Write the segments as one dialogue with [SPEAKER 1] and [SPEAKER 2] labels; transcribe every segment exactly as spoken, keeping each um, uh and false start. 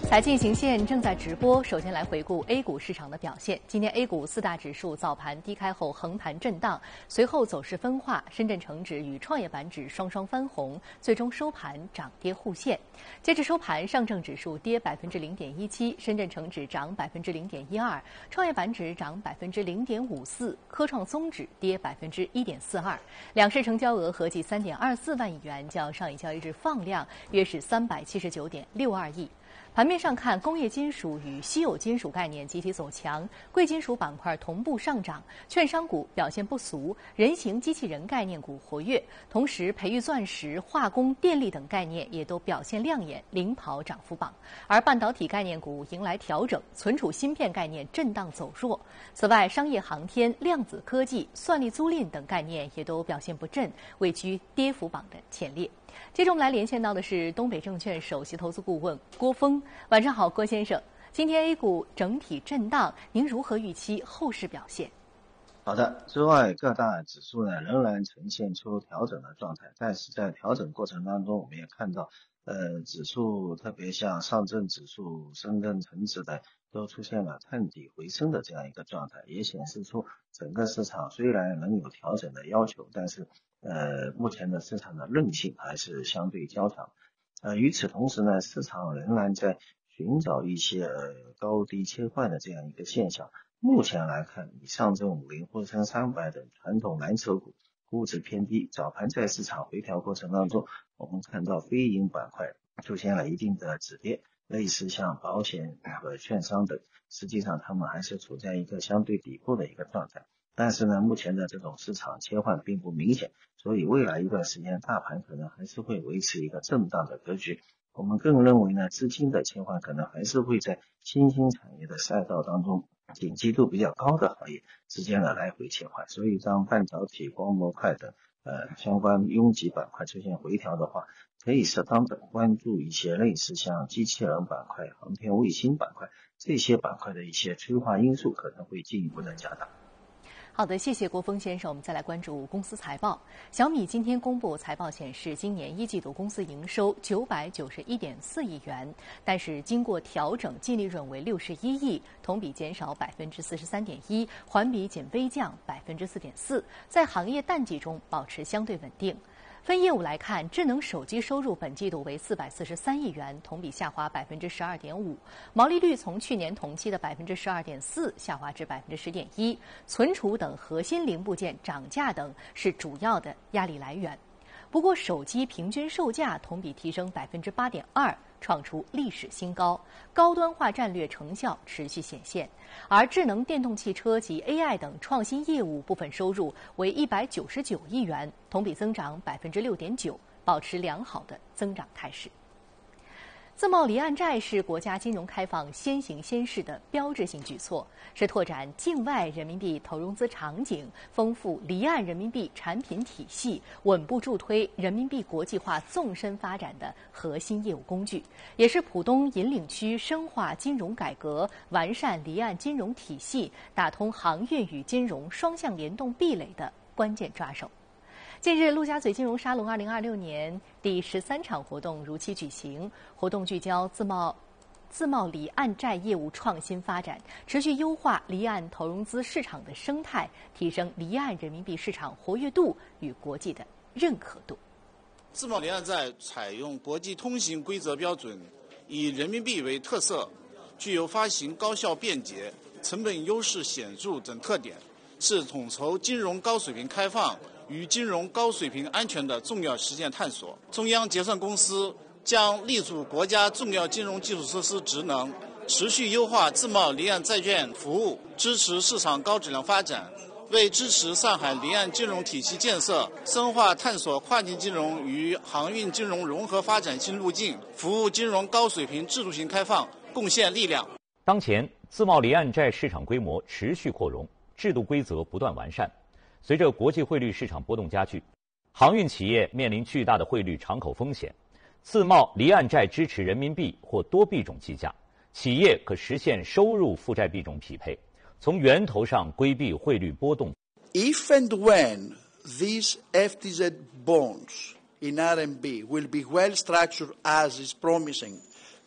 [SPEAKER 1] 财经行线正在直播，首先来回顾 A 股市场的表现。今天 A 股四大指数早盘低开后横盘震荡，随后走势分化，深圳成指与创业板指双双翻红，最终收盘涨跌互现。截至收盘，上证指数跌百分之零点一七，深圳成指涨百分之零点一二，创业板指涨百分之零点五四，科创综指跌百分之一点四二。两市成交额合计三点二四万亿元，较上一交易日放量约是三百七十九点六二亿。盘面上看，工业金属与稀有金属概念集体走强，贵金属板块同步上涨，券商股表现不俗，人形机器人概念股活跃，同时培育钻石、化工、电力等概念也都表现亮眼，领跑涨幅榜。而半导体概念股迎来调整，存储芯片概念震荡走弱。此外，商业航天、量子科技、算力租赁等概念也都表现不振，位居跌幅榜的前列。接着我们来连线到的是东北证券首席投资顾问郭峰。晚上好，郭先生。今天 A 股整体震荡，您如何预期后市表现？
[SPEAKER 2] 好的，之外各大指数呢仍然呈现出调整的状态，但是在调整过程当中，我们也看到，呃，指数特别像上证指数、深圳成指的都出现了探底回升的这样一个状态，也显示出整个市场虽然能有调整的要求，但是呃，目前的市场的韧性还是相对较强。呃，与此同时呢，市场仍然在寻找一些呃高低切换的这样一个现象。目前来看，以上证五零、沪深三百等传统蓝筹股估值偏低，早盘在市场回调过程当中，我们看到非银板块出现了一定的止跌，类似像保险和券商等，实际上他们还是处在一个相对底部的一个状态。但是呢，目前的这种市场切换并不明显，所以未来一段时间大盘可能还是会维持一个震荡的格局。我们更认为呢，资金的切换可能还是会在新兴产业的赛道当中，景气度比较高的行业之间的来回切换。所以当半导体、光模块等呃相关拥挤板块出现回调的话，可以适当的关注一些类似像机器人板块、航天卫星板块这些板块的一些催化因素可能会进一步的加大。
[SPEAKER 1] 好的，谢谢郭峰先生。我们再来关注公司财报。小米今天公布财报显示，今年一季度公司营收九百九十一点四亿元，但是经过调整，净利润为六十一亿，同比减少百分之四十三点一，环比仅微降百分之四点四，在行业淡季中保持相对稳定。分业务来看，智能手机收入本季度为四百四十三亿元，同比下滑百分之十二点五，毛利率从去年同期的百分之十二点四下滑至百分之十点一，存储等核心零部件涨价等是主要的压力来源。不过，手机平均售价同比提升百分之八点二，创出历史新高，高端化战略成效持续显现。而智能电动汽车及 A I 等创新业务部分收入为一百九十九亿元，同比增长百分之六点九，保持良好的增长态势。自贸离岸债是国家金融开放先行先试的标志性举措，是拓展境外人民币投融资场景、丰富离岸人民币产品体系、稳步助推人民币国际化纵深发展的核心业务工具，也是浦东引领区深化金融改革、完善离岸金融体系、打通航运与金融双向联动壁垒的关键抓手。近日，陆家嘴金融沙龙二零二六年第十三场活动如期举行。活动聚焦自贸、自贸离岸债业务创新发展，持续优化离岸投融资市场的生态，提升离岸人民币市场活跃度与国际的认可度。
[SPEAKER 3] 自贸离岸债采用国际通行规则标准，以人民币为特色，具有发行高效便捷、成本优势显著等特点，是统筹金融高水平开放与金融高水平安全的重要实践探索。中央结算公司将立足国家重要金融基础设施职能，持续优化自贸离岸债券服务，支持市场高质量发展，为支持上海离岸金融体系建设、深化探索跨境金融与航运金融融合发展新路径，服务金融高水平制度性开放贡献力量。
[SPEAKER 4] 当前，自贸离岸债市场规模持续扩容，制度规则不断完善。随着国际汇率市场波动加剧，航运企业面临巨大的汇率敞口风险。自贸离岸债支持人民币或多币种计价，企业可实现收入负债币种匹配，从源头上规避汇率波动。
[SPEAKER 5] If and when these F T Z bonds in R M B will be well structured as is promising,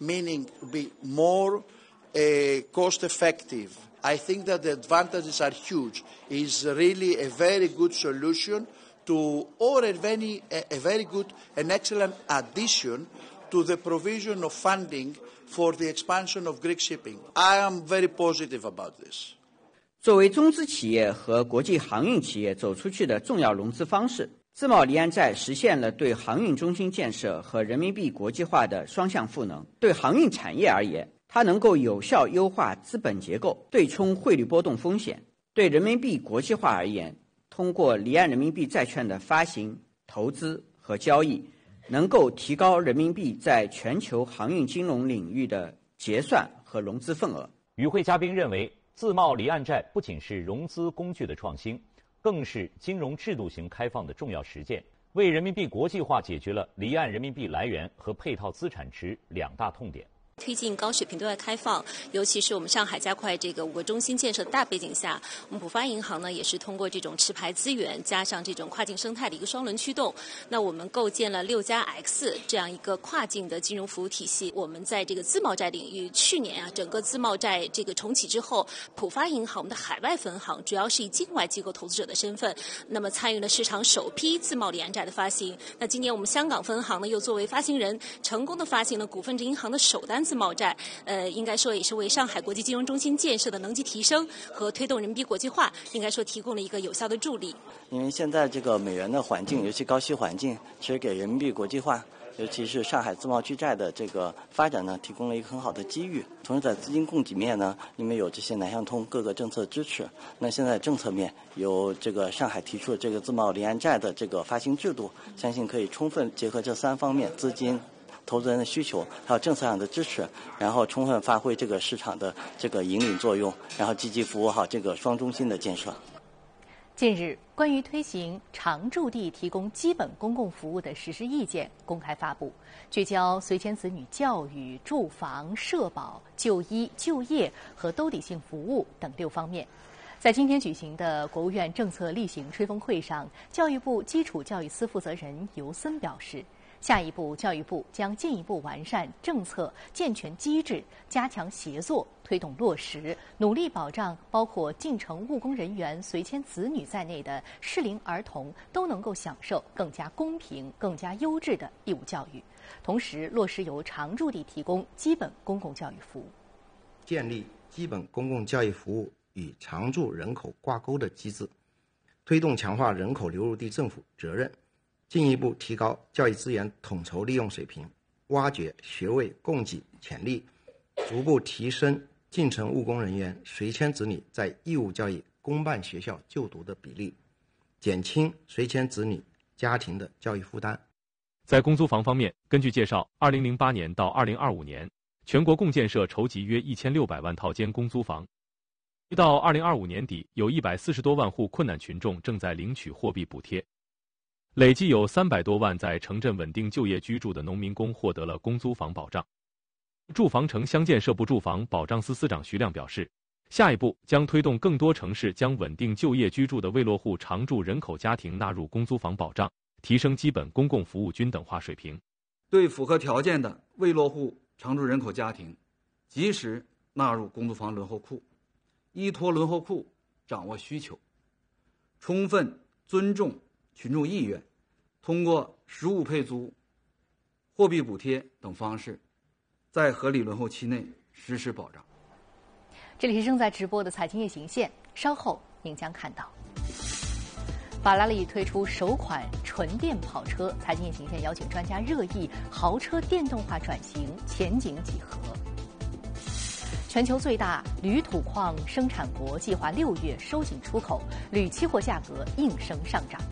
[SPEAKER 5] meaning be more uh, cost effective. I think that the advantages are huge. It's really a very good solution to, or a very, a very good and excellent addition to the provision of funding for the expansion of Greek shipping. I am very positive about this.
[SPEAKER 6] 作为中资企业和国际航运企业走出去的重要融资方式，自贸离岸债实现了对航运中心建设和人民币国际化的双向赋能。对航运产业而言，它能够有效优化资本结构，对冲汇率波动风险；对人民币国际化而言，通过离岸人民币债券的发行、投资和交易，能够提高人民币在全球航运金融领域的结算和融资份额。
[SPEAKER 4] 与会嘉宾认为，自贸离岸债不仅是融资工具的创新，更是金融制度型开放的重要实践，为人民币国际化解决了离岸人民币来源和配套资产池两大痛点。
[SPEAKER 7] 推进高水平对外开放，尤其是我们上海加快这个五个中心建设的大背景下，我们浦发银行呢也是通过这种持牌资源加上这种跨境生态的一个双轮驱动，那我们构建了六加 X 这样一个跨境的金融服务体系。我们在这个自贸债领域，去年啊整个自贸债这个重启之后，浦发银行我们的海外分行主要是以境外机构投资者的身份，那么参与了市场首批自贸离岸债的发行。那今年我们香港分行呢又作为发行人，成功的发行了股份制银行的首单自贸债，呃，应该说也是为上海国际金融中心建设的能级提升和推动人民币国际化，应该说提供了一个有效的助力。
[SPEAKER 8] 因为现在这个美元的环境，尤其高息环境，其实给人民币国际化，尤其是上海自贸区债的这个发展呢，提供了一个很好的机遇。同时在资金供给面呢，因为有这些南向通各个政策支持，那现在政策面有这个上海提出的这个自贸离岸债的这个发行制度，相信可以充分结合这三方面，资金、投资人的需求，还有政策上的支持，然后充分发挥这个市场的这个引领作用，然后积极服务好这个双中心的建设。
[SPEAKER 1] 近日，关于推行常住地提供基本公共服务的实施意见公开发布，聚焦随迁子女教育、住房、社保、就医、就业和兜底性服务等六方面。在今天举行的国务院政策例行吹风会上，教育部基础教育司负责人尤森表示，下一步，教育部将进一步完善政策，健全机制，加强协作，推动落实，努力保障包括进城务工人员、随迁子女在内的适龄儿童都能够享受更加公平、更加优质的义务教育，同时落实由常住地提供基本公共教育服务，
[SPEAKER 9] 建立基本公共教育服务与常住人口挂钩的机制，推动强化人口流入地政府责任，进一步提高教育资源统筹利用水平，挖掘学位供给潜力，逐步提升进城务工人员、随迁子女在义务教育公办学校就读的比例，减轻随迁子女家庭的教育负担。
[SPEAKER 10] 在公租房方面，根据介绍，二零零八年到二零二五年，全国共建设筹集约一千六百万套间公租房。到二零二五年底，有一百四十多万户困难群众正在领取货币补贴。累计有三百多万在城镇稳定就业居住的农民工获得了公租房保障。住房城乡建设部住房保障司司长徐亮表示，下一步将推动更多城市将稳定就业居住的未落户常住人口家庭纳入公租房保障，提升基本公共服务均等化水平。
[SPEAKER 11] 对符合条件的未落户常住人口家庭，及时纳入公租房轮候库，依托轮候库掌握需求，充分尊重群众意愿，通过实物配租、货币补贴等方式，在合理轮候期内实施保障。
[SPEAKER 1] 这里是正在直播的财经夜行线，稍后您将看到法拉利推出首款纯电跑车。财经夜行线邀请专家热议豪车电动化转型前景几何。全球最大铝土矿生产国计划六月收紧出口，铝期货价格应声上涨。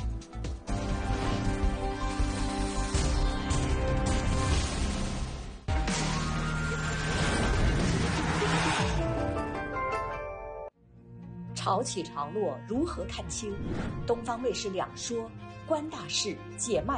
[SPEAKER 12] 潮起潮落如何看清？东方卫视两说，观大事，解脉。